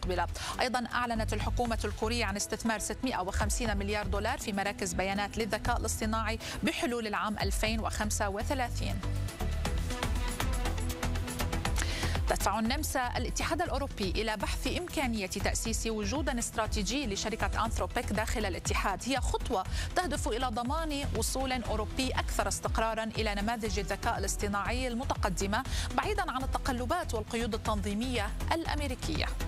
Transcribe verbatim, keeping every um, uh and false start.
المقبلة. أيضا أعلنت الحكومة الكورية عن استثمار ستمئة وخمسين مليار دولار في مراكز بيانات للذكاء الاصطناعي بحلول العام ألفين وخمسة وثلاثين. تدفع النمسا الاتحاد الأوروبي إلى بحث إمكانية تأسيس وجود استراتيجي لشركة أنثروبيك داخل الاتحاد. هي خطوة تهدف إلى ضمان وصول أوروبي أكثر استقراراً إلى نماذج الذكاء الاصطناعي المتقدمة بعيداً عن التقلبات والقيود التنظيمية الأمريكية.